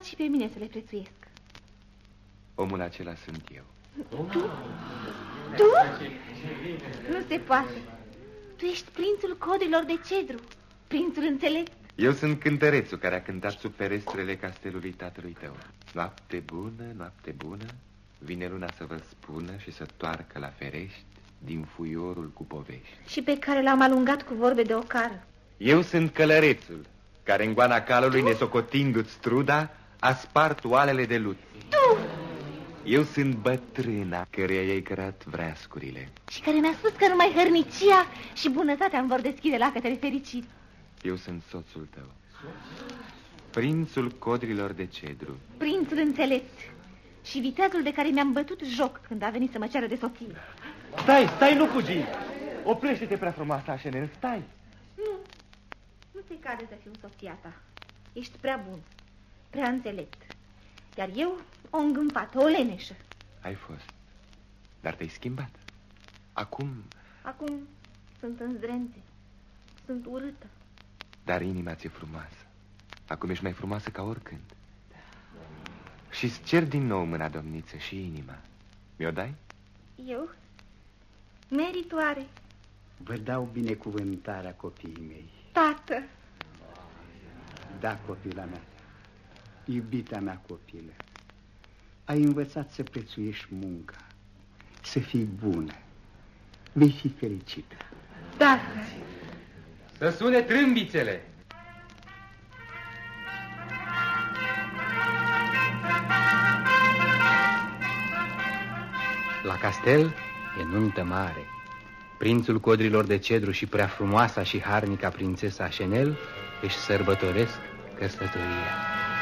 și pe mine să le prețuiesc. Omul acela sunt eu. Tu? Tu? Nu se poate. Tu ești prințul codrilor de cedru, prințul înțelept. Eu sunt cântărețul care a cântat sub ferestrele castelului tatălui tău. Noapte bună, vine luna să vă spună și să toarcă la ferești din fuiorul cu povești. Și pe care l-am alungat cu vorbe de ocară. Eu sunt călărețul care în goana calului, nesocotindu-ți struda, a spart oalele de lut. Tu! Eu sunt bătrâna căreia i-ai cărat vreascurile. Și care mi-a spus că numai hărnicia și bunătatea îmi vor deschide lacătele fericit. Eu sunt soțul tău, prințul codrilor de cedru, prințul înțelept și viteazul de care mi-am bătut joc când a venit să mă ceară de soție. Stai, nu fugi. Oprește-te, prea frumoasă, Așenel, stai. Nu te cade să fiu soția ta. Ești prea bun, prea înțelept. Iar eu o îngâmpată, o leneșă. Ai fost, dar te-ai schimbat. Acum sunt îndrente, sunt urâtă. Dar inima ți-e frumoasă. Acum ești mai frumoasă ca oricând. Și-ți cer din nou mâna, domniță, și inima. Mi-o dai? Eu? Meritoare. Vă dau binecuvântarea copiii mei. Tată. Da, copila mea, iubita mea copilă, ai învățat să prețuiești munca, să fii bună, vei fi fericită. Tată. Să sune trâmbițele! La castel e nuntă mare. Prințul codrilor de cedru și prea frumoasa și harnica prințesa Așenel își sărbătoresc căsătoria.